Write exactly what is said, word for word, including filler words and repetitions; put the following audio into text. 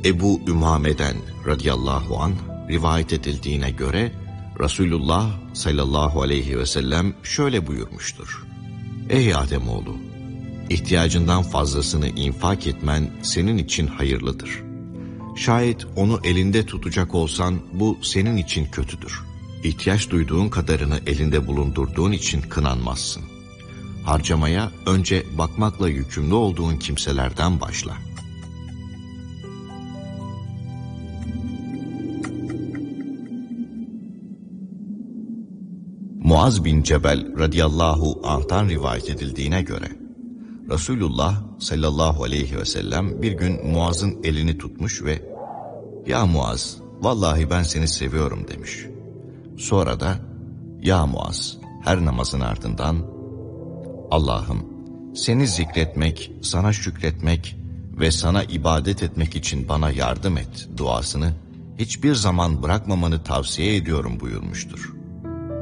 Ebu Ümame'den radıyallahu anh rivayet edildiğine göre Resulullah sallallahu aleyhi ve sellem şöyle buyurmuştur: Ey Ademoğlu! İhtiyacından fazlasını infak etmen senin için hayırlıdır. Şayet onu elinde tutacak olsan bu senin için kötüdür. İhtiyaç duyduğun kadarını elinde bulundurduğun için kınanmazsın. Harcamaya önce bakmakla yükümlü olduğun kimselerden başla. Muaz bin Cebel radıyallahu anh'tan rivayet edildiğine göre Resulullah sallallahu aleyhi ve sellem bir gün Muaz'ın elini tutmuş ve "Ya Muaz, vallahi ben seni seviyorum" demiş. Sonra da "Ya Muaz," her namazın ardından "Allah'ım, seni zikretmek, sana şükretmek ve sana ibadet etmek için bana yardım et" duasını hiçbir zaman bırakmamanı tavsiye ediyorum buyurmuştur.